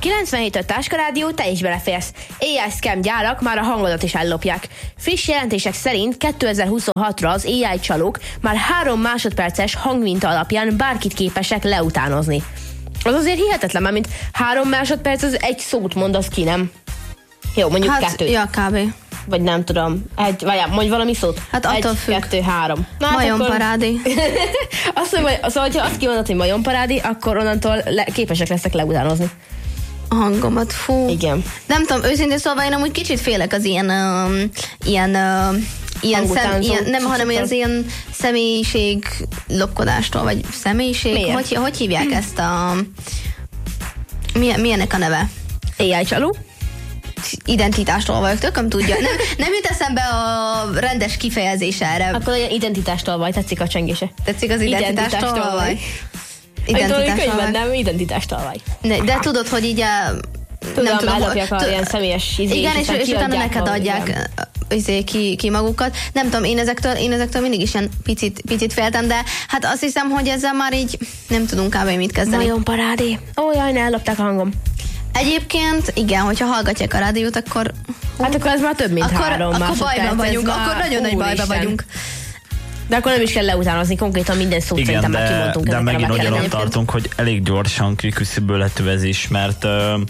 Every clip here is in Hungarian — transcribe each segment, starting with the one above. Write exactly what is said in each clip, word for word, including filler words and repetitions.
kilencvenhét öt Táskarádió, te is beleférsz. á i scam gyárak már a hangodat is ellopják. Friss jelentések szerint kétezer-huszonhatra az á i csalók már három másodperces hangminta alapján bárkit képesek leutánozni. Az azért hihetetlen, mert mint három másodperc, az egy szót mondasz ki, nem? Jó, mondjuk hát, kettőt. Ja, kb. Vagy nem tudom. Egy, vagy mondj valami szót. Hát attól egy, függ. kettő, három. Na, majomparádi. Azt mondom, hogy szóval, ha azt kimondod, hogy majomparádi, akkor onnantól le, képesek lesznek leutánozni. A hangomat, fú. Igen. Nem tudom, őszintén szóval én amúgy kicsit félek az ilyen uh, ilyen uh, ilyen, szem, ilyen nem, hanem az ilyen személyiség lopkodástól, vagy személyiség, hogy, hogy hívják ezt a milyen, milyenek a neve? á i csaló? Identitástól vagyok, tököm tudja. Nem, nem jut eszembe a rendes kifejezés erre. Akkor olyan identitástól vagy, tetszik a csengése. Tetszik az identitástól vagy? Identitástól vagy. Nem, identitástól vagy. De, de tudod, hogy így a... Tudom, nem tudom, ellopják a ilyen személyes izé, igen, és, és utána neked adják igen. izé, ki, ki magukat. Nem tudom, én ezektől, én ezektől mindig is ilyen picit, picit féltem, de hát azt hiszem, hogy ezzel már így nem tudunk kb. Mit kezdeni. Nagyon parádé. Ó, jaj, ne ellopták a hangom. Egyébként, igen, hogyha hallgatják a rádiót, akkor... Hú, hát akkor ez már több, mint akkor, három akkor bajban vagyunk, már, akkor nagyon nagy bajban vagyunk. De akkor nem is kell leutánozni, konkrétan minden szót igen, szerintem de, már kimondtunk. de megint ugyanott tartunk, hogy elég gyorsan kiküszöbölhető ez is, mert uh,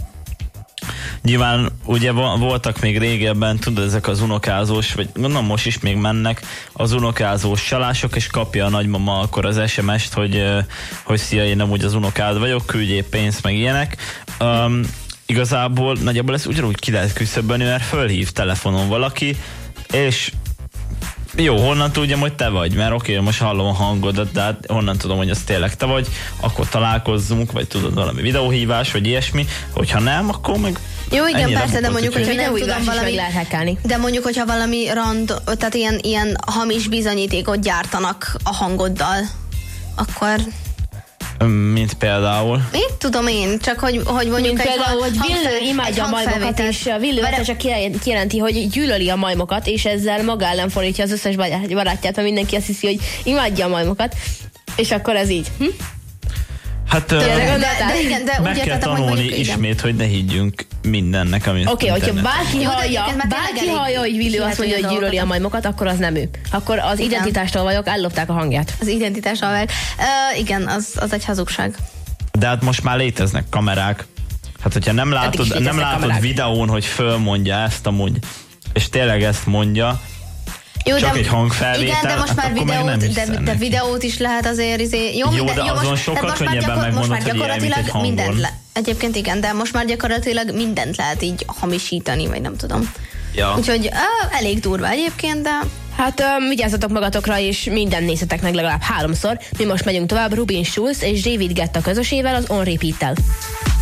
nyilván ugye voltak még régebben, tudod, ezek az unokázós, vagy gondolom most is még mennek az unokázós csalások, és kapja a nagymama akkor az es em est, hogy, uh, hogy szia, én nem úgy az unokád vagyok, küldjél pénzt, meg ilyenek. Um, igazából nagyjából ezt ugyanúgy ki lehet küszöbölni, mert fölhív telefonon valaki, és jó, honnan tudjam, hogy te vagy, mert oké, most hallom a hangodat, de hát honnan tudom, hogy az tényleg te vagy, akkor találkozzunk, vagy tudod, valami videóhívás, vagy ilyesmi, hogyha nem, akkor meg jó, igen, persze, de mondjuk, hogyha nem tudom valami... De mondjuk, hogyha valami rand, tehát ilyen, ilyen hamis bizonyítékot gyártanak a hangoddal, akkor... Mint például? Mit tudom én, csak hogy, hogy mondjuk mint egy például, hang, hogy Villő imádja a majmokat, és a Villő csak kijelenti, hogy gyűlöli a majmokat, és ezzel maga ellen fordítja az összes barátját, mert mindenki azt hiszi, hogy imádja a majmokat, és akkor ez így. Hm? Hát de, de, de, de, igen, de meg úgy kell tanulni hogy mondjuk, ismét, igen. hogy ne higgyünk mindennek, amit oké, okay, hogyha bárki hallja, bárki hallja, hogy Villő azt mondja, hogy gyűlöli a majmokat, akkor az nem ő. Akkor az igen. identitástól vagyok, ellopták a hangját. Az identitástól vagyok. Uh, igen, az, az egy hazugság. De hát most már léteznek kamerák. Hát hogyha nem látod, nem látod kamerák. videón, hogy fölmondja ezt amúgy, és tényleg ezt mondja, jó, csak de, egy hangfelvétel, igen, de most már videót, de, de videót is lehet azért izé, jó, jó, minden, de jó, azon most, sokkal most könnyebben megmondod, hogy gyakorlatilag mindent le, egyébként igen, de most már gyakorlatilag mindent lehet így hamisítani, vagy nem tudom. Ja. Úgyhogy uh, elég durva egyébként, de... Hát um, vigyázzatok magatokra, és minden nézzetek meg legalább háromszor. Mi most megyünk tovább Robin Schulz és David Guetta közösével az On Repeat-tel.